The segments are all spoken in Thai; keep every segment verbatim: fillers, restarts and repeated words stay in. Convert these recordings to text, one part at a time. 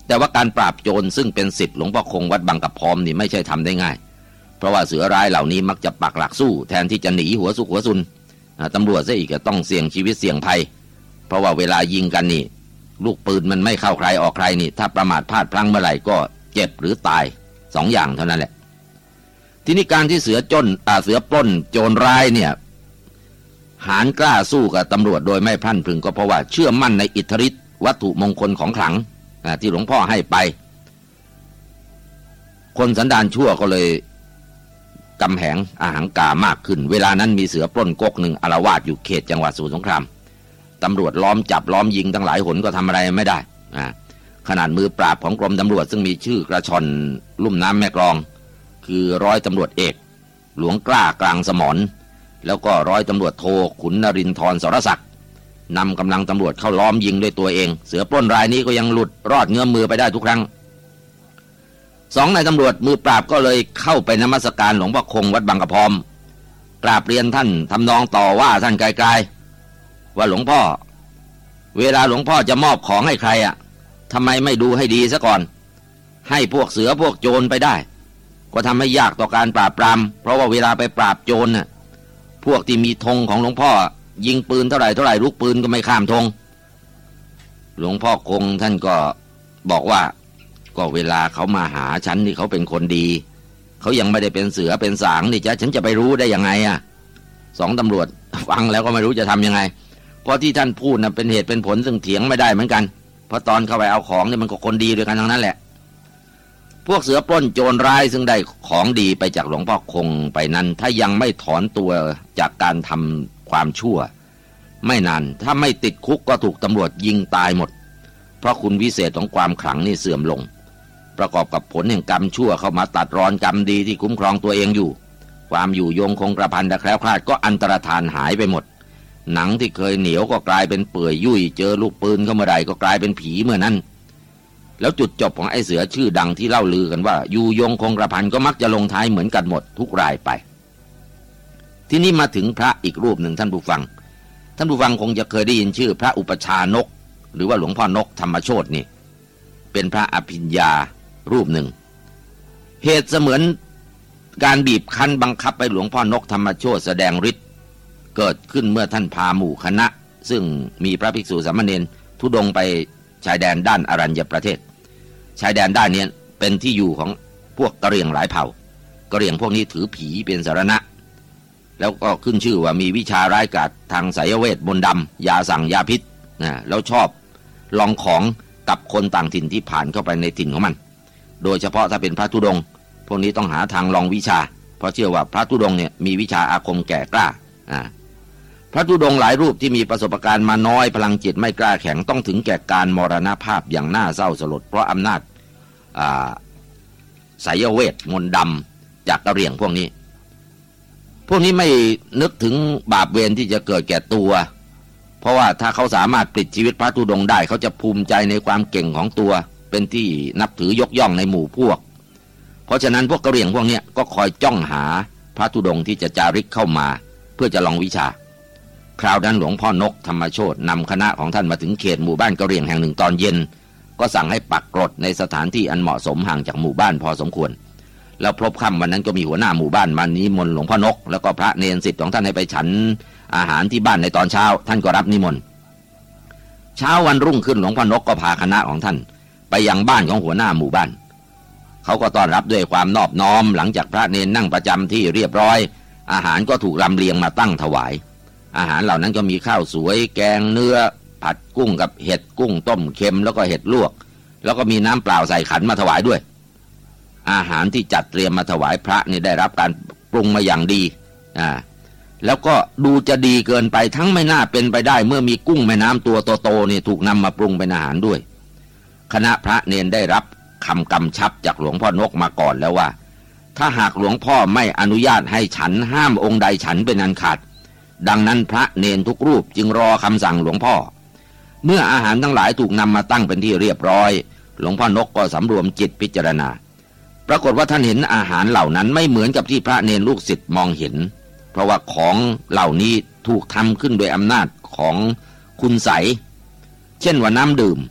แต่ว่าการปราบโจรซึ่งเป็นศิษย์หลวงพ่อคงวัดบางกะพร้อมนี่ไม่ใช่ทำได้ง่ายเพราะว่าเสือร้ายเหล่านี้มักจะปักหลักสู้แทนที่จะหนีหัวสุกหัวซุนตำรวจซะอีกก็ต้องเสี่ยงชีวิตเสี่ยงภัยเพราะว่าเวลายิงกันนี่ลูกปืนมันไม่เข้าใครออกใครนี่ถ้าประมาทพลาดพลั้งเมื่อไหร่ก็เจ็บหรือตายสองอย่างเท่านั้นแหละทีนี้การที่เสือจนอ่าเสือปล้นโจรร้ายเนี่ยหาญกล้าสู้กับตำรวจโดยไม่พลั้นพลึงก็เพราะว่าเชื่อมั่นในอิทธิฤทธิ์วัตถุมงคลของขลังที่หลวงพ่อให้ไปคนสันดานชั่วก็เลยกำแหงอาหังกามากขึ้นเวลานั้นมีเสือปล้นก๊กหนึ่งอาละวาดอยู่เขตจังหวัดสมุทรสงครามตำรวจล้อมจับล้อมยิงตั้งหลายหนก็ทำอะไรไม่ได้ขนาดมือปราบของกรมตำรวจซึ่งมีชื่อกระชอนลุ่มน้ำแม่กลองคือร้อยตำรวจเอกหลวงกล้ากลางสมรแล้วก็ร้อยตำรวจโทขุนนรินทร์สรศักดิ์นำกำลังตำรวจเข้าล้อมยิงด้วยตัวเองเสือปล้นรายนี้ก็ยังหลุดรอดเงื้อมมือไปได้ทุกครั้งสองนายตำรวจมือปราบก็เลยเข้าไปนมัสการหลวงพ่อคงวัดบางกะพร้อมกราบเรียนท่านทำนองต่อว่าท่านไกลๆว่าหลวงพ่อเวลาหลวงพ่อจะมอบของให้ใครอ่ะทำไมไม่ดูให้ดีซะก่อนให้พวกเสือพวกโจรไปได้ก็ทำให้ยากต่อการปราบปรามเพราะว่าเวลาไปปราบโจรน่ะพวกที่มีธงของหลวงพ่อยิงปืนเท่าไหร่เท่าไหร่ลูกปืนก็ไม่ข้ามธงหลวงพ่อคงท่านก็บอกว่าก็เวลาเขามาหาฉันนี่เขาเป็นคนดีเขายังไม่ได้เป็นเสือเป็นสางนี่จะฉันจะไปรู้ได้ยังไงอ่ะสองตำรวจฟังแล้วก็ไม่รู้จะทำยังไงเพราะที่ท่านพูดน่ะเป็นเหตุเป็นผลซึ่งเถียงไม่ได้เหมือนกันเพราะตอนเข้าไปเอาของนี่มันก็คนดีด้วยกันทั้งนั้นแหละพวกเสือปล้นโจรร้ายซึ่งได้ของดีไปจากหลวงพ่อคงไปนั้นถ้ายังไม่ถอนตัวจากการทำความชั่วไม่นานถ้าไม่ติดคุกก็ถูกตำรวจยิงตายหมดเพราะคุณวิเศษของความขลังนี่เสื่อมลงประกอบกับผลแห่งกรรมชั่วเข้ามาตัดรอนกรรมดีที่คุ้มครองตัวเองอยู่ความอยู่ยงคงกระพันและแคล้วคลาดก็อันตรธานหายไปหมดหนังที่เคยเหนียวก็กลายเป็นเปื่อยยุ่ยเจอลูกปืนเข้ามาใดก็กลายเป็นผีเมื่อนั้นแล้วจุดจบของไอ้เสือชื่อดังที่เล่าลือกันว่าอยู่ยงคงกระพันก็มักจะลงท้ายเหมือนกันหมดทุกรายไปที่นี่มาถึงพระอีกรูปหนึ่งท่านผู้ฟังท่านผู้ฟังคงจะเคยได้ยินชื่อพระอุปชานกหรือว่าหลวงพ่อนกธรรมโชตินี่เป็นพระอภิญญารูปหนึ่งเหตุเสมือนการบีบคั้นบังคับไปหลวงพ่อนกธรรมโชติแสดงฤทธิ์เกิดขึ้นเมื่อท่านพาหมู่คณะซึ่งมีพระภิกษุสามเณรทุดงไปชายแดนด้านอรัญญประเทศชายแดนด้านนี้เป็นที่อยู่ของพวกกะเหรี่ยงหลายเผ่ากะเหรี่ยงพวกนี้ถือผีเป็นสรณะแล้วก็ขึ้นชื่อว่ามีวิชาร้ายกาจทางไสยเวทมนต์ดำยาสั่งยาพิษนะแล้วชอบลองของกับคนต่างถิ่นที่ผ่านเข้าไปในถิ่นของมันโดยเฉพาะถ้าเป็นพระธุดงค์พวกนี้ต้องหาทางลองวิชาเพราะเชื่อว่าพระธุดงค์เนี่ยมีวิชาอาคมแก่กล้าอ่าพระธุดงค์หลายรูปที่มีประสบการณ์มาน้อยพลังจิตไม่กล้าแข็งต้องถึงแก่การมรณภาพอย่างน่าเศร้าสลดเพราะอำนาจไสยเวทมนต์ดำจากกะเหรี่ยงพวกนี้พวกนี้ไม่นึกถึงบาปเวรที่จะเกิดแก่ตัวเพราะว่าถ้าเขาสามารถปลิดชีวิตพระธุดงค์ได้เขาจะภูมิใจในความเก่งของตัวเป็นที่นับถือยกย่องในหมู่พวกเพราะฉะนั้นพวกกะเหรี่ยงพวกนี้ก็คอยจ้องหาพระธุดงค์ที่จะจาริกเข้ามาเพื่อจะลองวิชาคราวนั้นหลวงพ่อนกธรรมโชตินำคณะของท่านมาถึงเขตหมู่บ้านกะเหรี่ยงแห่งหนึ่งตอนเย็นก็สั่งให้ปักกรดในสถานที่อันเหมาะสมห่างจากหมู่บ้านพอสมควรแล้วพลบค่ำวันนั้นก็มีหัวหน้าหมู่บ้านมานิมนต์หลวงพ่อนกแล้วก็พระเนรศิษย์ของท่านให้ไปฉันอาหารที่บ้านในตอนเช้าท่านก็รับนิมนต์เช้าวันรุ่งขึ้นหลวงพ่อนกก็พาคณะของท่านไปยังบ้านของหัวหน้าหมู่บ้านเขาก็ต้อนรับด้วยความนอบน้อมหลังจากพระเนรนั่งประจำที่เรียบร้อยอาหารก็ถูกลำเลียงมาตั้งถวายอาหารเหล่านั้นก็มีข้าวสวยแกงเนื้อผัดกุ้งกับเห็ดกุ้งต้มเค็มแล้วก็เห็ดลวกแล้วก็มีน้ำเปล่าใส่ขันมาถวายด้วยอาหารที่จัดเตรียมมาถวายพระนี่ได้รับการปรุงมาอย่างดีอ่าแล้วก็ดูจะดีเกินไปทั้งไม่น่าเป็นไปได้เมื่อมีกุ้งแม่น้ำตัวโตๆนี่ถูกนำมาปรุงเป็นอาหารด้วยคณะพระเนรได้รับคำกำชับจากหลวงพ่อนกมาก่อนแล้วว่าถ้าหากหลวงพ่อไม่อนุญาตให้ฉันห้ามองค์ใดฉันเป็นอันขาดดังนั้นพระเนรทุกรูปจึงรอคำสั่งหลวงพ่อเมื่ออาหารทั้งหลายถูกนำมาตั้งเป็นที่เรียบร้อยหลวงพ่อนกก็สำรวมจิตพิจารณาปรากฏว่าท่านเห็นอาหารเหล่านั้นไม่เหมือนกับที่พระเนรลูกศิษย์มองเห็นเพราะว่าของเหล่านี้ถูกทำขึ้นโดยอำนาจของคุณไสยเช่นว่าน้ำดื่ม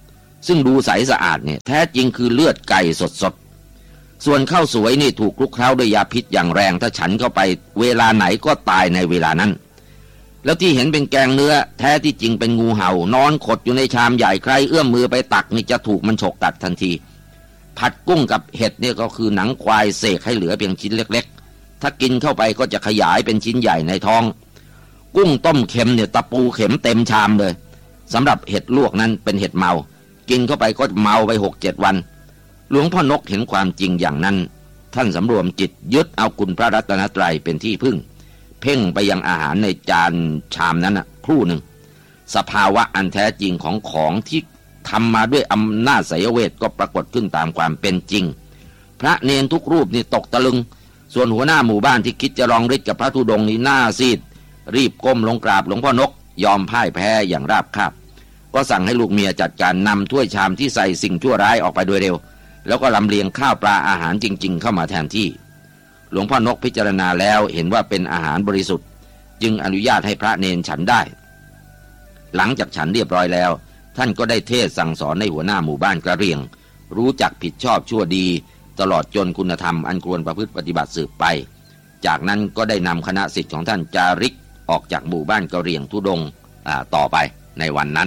ซึ่งดูใสสะอาดเนี่ยแท้จริงคือเลือดไก่สดๆส่วนข้าวสวยนี่ถูกคลุกเคล้าด้วยยาพิษอย่างแรงถ้าฉันเข้าไปเวลาไหนก็ตายในเวลานั้นแล้วที่เห็นเป็นแกงเนื้อแท้ที่จริงเป็นงูเห่านอนขดอยู่ในชามใหญ่ใครเอื้อมมือไปตักนี่จะถูกมันฉกกัดทันทีผัดกุ้งกับเห็ดเนี่ยก็คือหนังควายเสกให้เหลือเพียงชิ้นเล็กๆถ้ากินเข้าไปก็จะขยายเป็นชิ้นใหญ่ในท้องกุ้งต้มเค็มเนี่ยตะปูเข็มเต็มชามเลยสำหรับเห็ดลวกนั้นเป็นเห็ดเมากินเข้าไปก็เมาไปหกเจ็ดวันหลวงพ่อนกเห็นความจริงอย่างนั้นท่านสำรวมจิตยึดเอาคุณพระรัตนตรัยเป็นที่พึ่งเพ่งไปยังอาหารในจานชามนั้นนะครู่หนึ่งสภาวะอันแท้จริงของของที่ทำมาด้วยอำนาจไสยเวทก็ปรากฏขึ้นตามความเป็นจริงพระเนนทุกรูปนี่ตกตะลึงส่วนหัวหน้าหมู่บ้านที่คิดจะลองฤทธิ์กับพระธุดงค์นี่หน้าซีดรีบก้มลงกราบหลวงพ่อนกยอมพ่ายแพ้อย่างราบคาบก็สั่งให้ลูกเมียจัดการนำถ้วยชามที่ใส่สิ่งชั่วร้ายออกไปโดยเร็วแล้วก็ลำเลียงข้าวปลาอาหารจริงๆเข้ามาแทนที่หลวงพ่อนกพิจารณาแล้วเห็นว่าเป็นอาหารบริสุทธิ์จึงอนุญาตให้พระเนนฉันได้หลังจากฉันเรียบร้อยแล้วท่านก็ได้เทศสั่งสอนในหัวหน้าหมู่บ้านกระเรียงรู้จักผิดชอบชั่วดีตลอดจนคุณธรรมอันควรประพฤติปฏิบัติสืบไปจากนั้นก็ได้นำคณะศิษย์ของท่านจาริกออกจากหมู่บ้านกระเรียงธุดงค์ต่อไปในวันนั้น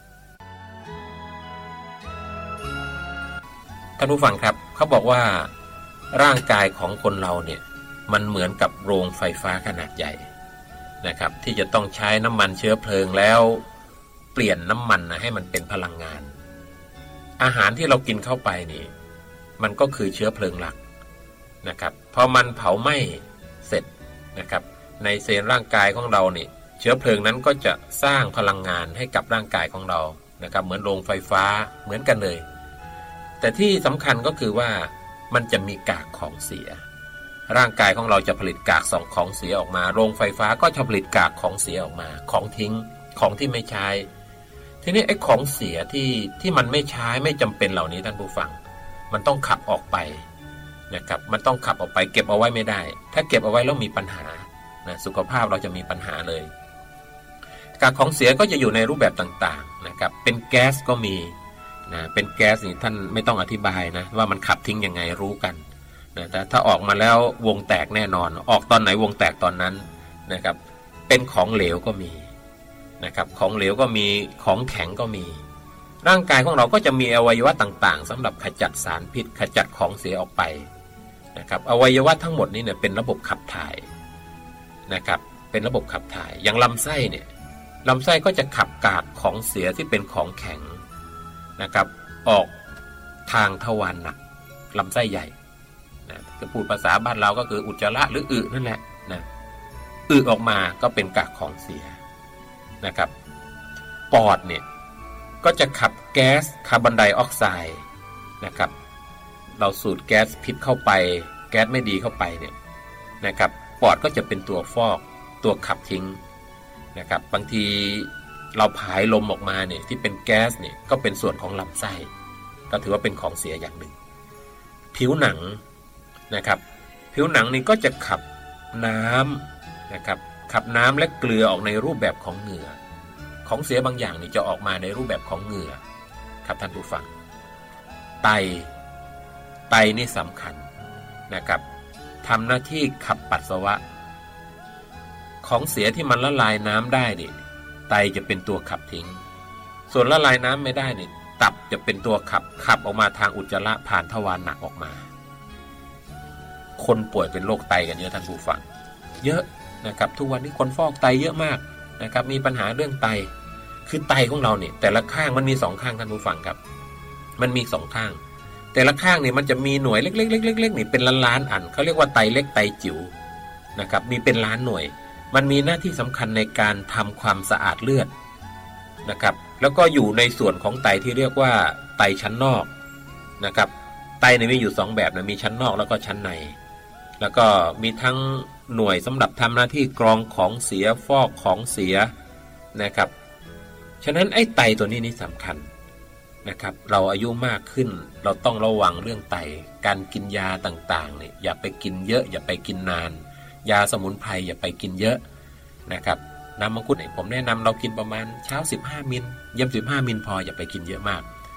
ท่านผู้ฟังครับเขาบอกว่าร่างกายของคนเราเนี่ยมันเหมือนกับโรงไฟฟ้าขนาดใหญ่นะครับที่จะต้องใช้น้ำมันเชื้อเพลิงแล้วเปลี่ยนน้ำมันนะให้มันเป็นพลังงานอาหารที่เรากินเข้าไปนี่มันก็คือเชื้อเพลิงหลักนะครับพอมันเผาไหม้เสร็จนะครับในเซลล์ร่างกายของเรานี่เชื้อเพลิงนั้นก็จะสร้างพลังงานให้กับร่างกายของเรานะครับเหมือนโรงไฟฟ้าเหมือนกันเลยแต่ที่สำคัญก็คือว่ามันจะมีกากของเสียร่างกายของเราจะผลิตกากสองของเสียออกมาโรงไฟฟ้าก็จะผลิตกากของเสียออกมาของทิ้งของที่ไม่ใช้ทีนี้ไอ้ของเสียที่ที่มันไม่ใช้ไม่จำเป็นเหล่านี้ท่านผู้ฟังมันต้องขับออกไปนะครับมันต้องขับออกไปเก็บเอาไว้ไม่ได้ถ้าเก็บเอาไว้แล้วมีปัญหานะสุขภาพเราจะมีปัญหาเลยกากของเสียก็จะอยู่ในรูปแบบต่างๆนะครับเป็นแก๊สก็มีนะเป็นแก๊สนี่ท่านไม่ต้องอธิบายนะว่ามันขับทิ้งยังไงรู้กันนะแต่ถ้าออกมาแล้ววงแตกแน่นอนออกตอนไหนวงแตกตอนนั้นนะครับเป็นของเหลวก็มีนะครับของเหลวก็มีของแข็งก็มีร่างกายของเราก็จะมีอวัยวะต่างๆสำหรับขจัดสารพิษขจัดของเสียออกไปนะครับอวัยวะทั้งหมดนี้เนี่ยเป็นระบบขับถ่ายนะครับเป็นระบบขับถ่ายอย่างลำไส้เนี่ยลำไส้ก็จะขับกากของเสียที่เป็นของแข็งนะครับออกทางทวารหนักลำไส้ใหญ่นะจะพูดภาษาบ้านเราก็คืออุจจาระหรืออึนั่นแหละนะอึออกมาก็เป็นกากของเสียนะครับปอดเนี่ยก็จะขับแก๊สคาร์บอนไดออกไซด์นะครับเราสูดแก๊สพิษเข้าไปแก๊สไม่ดีเข้าไปเนี่ยนะครับปอดก็จะเป็นตัวฟอกตัวขับทิ้งนะครับบางทีเราผายลมออกมาเนี่ยที่เป็นแก๊สเนี่ยก็เป็นส่วนของลำไส้ก็ถือว่าเป็นของเสียอย่างหนึ่งผิวหนังนะครับผิวหนังนี่ก็จะขับน้ำนะครับขับน้ำและเกลือออกในรูปแบบของเหงื่อของเสียบางอย่างนี่จะออกมาในรูปแบบของเหงื่อครับท่านผู้ฟังไตไตนี่สำคัญนะครับทำหน้าที่ขับปัสสาวะของเสียที่มันละลายน้ำได้ดิไตจะเป็นตัวขับทิ้งส่วนละลายน้ำไม่ได้นี่ตับจะเป็นตัวขับขับออกมาทางอุจจาระผ่านทวารหนักออกมาคนป่วยเป็นโรคไตกันเยอะท่านผู้ฟังเยอะนะครับทุกวันนี้คนฟอกไตเยอะมากนะครับมีปัญหาเรื่องไตคือไตของเราเนี่ยแต่ละข้างมันมีสองข้างท่านผู้ฟังครับมันมีสองข้างแต่ละข้างเนี่ยมันจะมีหน่วยเล็กๆๆๆนี่เป็นล้านๆอันเขาเรียกว่าไตเล็กไตจิ๋วนะครับมีเป็นล้านหน่วยมันมีหน้าที่สำคัญในการทำความสะอาดเลือดนะครับแล้วก็อยู่ในส่วนของไตที่เรียกว่าไตชั้นนอกนะครับไตเนี่ยมีอยู่สองแบบนะมีชั้นนอกแล้วก็ชั้นในแล้วก็มีทั้งหน่วยสำหรับทำหน้าที่กรองของเสียฟอกของเสียนะครับฉะนั้นไอ้ไตตัวนี้นี่สำคัญนะครับเราอายุมากขึ้นเราต้องระวังเรื่องไตการกินยาต่างๆเนี่ยอย่าไปกินเยอะอย่าไปกินนานยาสมุนไพรอย่าไปกินเยอะนะครับน้ำมังคุดเนี่ยผมแนะนำเรากินประมาณเช้าสิบห้ามิลเย็นสิบห้ามิลพออย่าไปกินเยอะมาก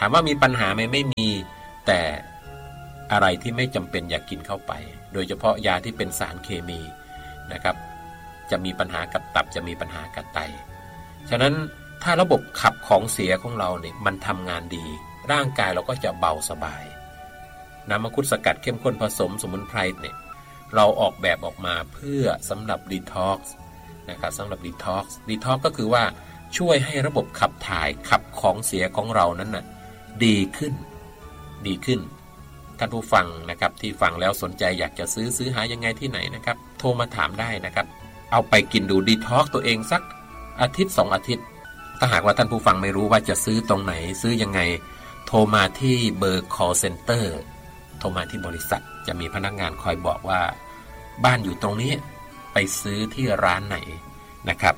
ามว่ามีปัญหาไหมไม่มีแต่อะไรที่ไม่จำเป็นอย่ากกินเข้าไปโดยเฉพาะยาที่เป็นสารเคมีนะครับจะมีปัญหากับตับจะมีปัญหากับไตฉะนั้นถ้าระบบขับของเสียของเราเนี่ยมันทำงานดีร่างกายเราก็จะเบาสบายน้ำมังคุดสกัดเข้มข้นผสมสมุนไพรเนี่ยเราออกแบบออกมาเพื่อสำหรับดีท็อกซ์นะครับสำหรับดีท็อกซ์ดีท็อกซ์ก็คือว่าช่วยให้ระบบขับถ่ายขับของเสียของเรานั้นน่ะดีขึ้นดีขึ้นท่านผู้ฟังนะครับที่ฟังแล้วสนใจอยากจะซื้อซื้อหายังไงที่ไหนนะครับโทรมาถามได้นะครับเอาไปกินดูดีท็อกซ์ตัวเองสักอาทิตย์สองอาทิตย์ถ้าหากว่าท่านผู้ฟังไม่รู้ว่าจะซื้อตรงไหนซื้อยังไงโทรมาที่เบอร์ call center โทรมาที่บริษัทจะมีพนักงานคอยบอกว่าบ้านอยู่ตรงนี้ไปซื้อที่ร้านไหนนะครับ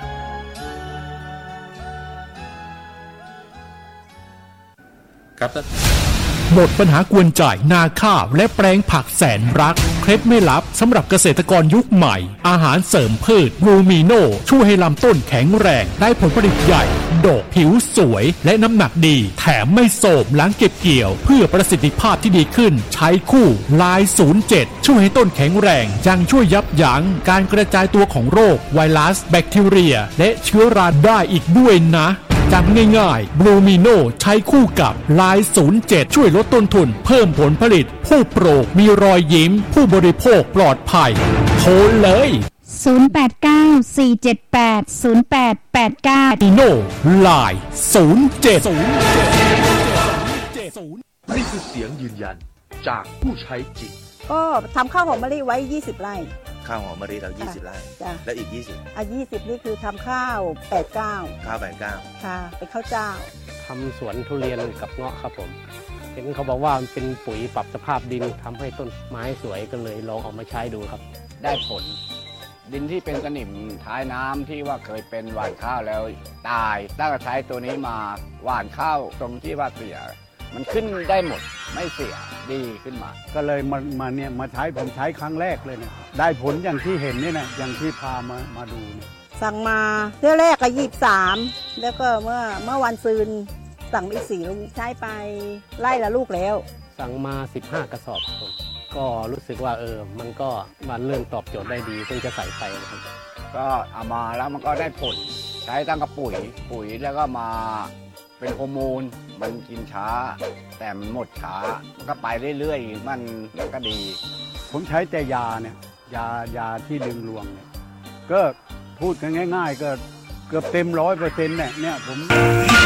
ครับหมดปัญหากวนจ่ายนาข้าวและแปลงผักแสนรักเคล็ดไม่ลับสำหรับเกษตรกรยุคใหม่อาหารเสริมพืชบลูมิโนช่วยให้ลำต้นแข็งแรงได้ผลผลิตใหญ่ดอกผิวสวยและน้ำหนักดีแถมไม่โทรมหลังเก็บเกี่ยวเพื่อประสิทธิภาพที่ดีขึ้นใช้คู่ลายศูนย์เจ็ดช่วยให้ต้นแข็งแรงยังช่วยยับยั้งการกระจายตัวของโรคไวรัสแบคทีเรียและเชื้อราได้อีกด้วยนะจำง่ายๆบลูมิโนใช้คู่กับลายศูนย์เจ็ดช่วยลดต้นทุนเพิ่มผลผลิตผู้ปลูกมีรอยยิ้มผู้บริโภคปลอดภัยโทรเลยศูนย์ แปด เก้า สี่ เจ็ด แปด ศูนย์ แปด แปด เก้ามิโนลายศูนย์เจ็ดนี่คือเสียงยืนยันจากผู้ใช้จริงก็ทำข้าวหอมมะลิไว้ยี่สิบไร่ข้าวหอมมะลิเรายี่สิบไร่แล้วอีกยี่สิบอ่ะยี่สิบนี่คือทำข้าวแปดเก้าข้าวแปดเก้าค่ะเป็นข้าวเจ้าทำสวนทุเรียนกับเงาะครับผมเห็นเขาบอกว่ามันเป็นปุ๋ยปรับสภาพดินทำให้ต้นไม้สวยก็เลยลองเอามาใช้ดูครับได้ผลดินที่เป็นสนิมท้ายน้ำที่ว่าเคยเป็นหว่านข้าวแล้วตายตั้งแต่ใช้ตัวนี้มาหว่านข้าวตรงที่ว่าเสียมันขึ้นได้หมดไม่เสียดีขึ้นมาก็เลยมามาเนี่ยมาใช้ผมใช้ครั้งแรกเลยเนี่ยได้ผลอย่างที่เห็นนี่นะอย่างที่พามามาดูเนี่ยสั่งมาเที่ยวแรกก็ยี่สิบสามแล้วก็เมื่อเมื่อวันซืนสั่งอีกสี่ลูกใช้ไปไล่ละลูกแล้วสั่งมาสิบห้ากระสอบผมก็รู้สึกว่าเออมันก็มันเริ่มตอบโจทย์ได้ดีเพิ่งจะใส่ไปนะครับก็เอามาแล้วมันก็ได้ผลใช้ตั้งกระปุ๋ยปุ๋ยแล้วก็มาเป็นฮอร์โมนมันกินช้าแต่มันหมดช้ามันก็ไปเรื่อยๆมันก็ดีผมใช้แต่ยาเนี่ยยายาที่ดึงรวงเนี่ยก็พูดกันง่ายๆก็เกือบเต็มร้อยเปอร์เซ็นต์เนี่ยเนี่ยผม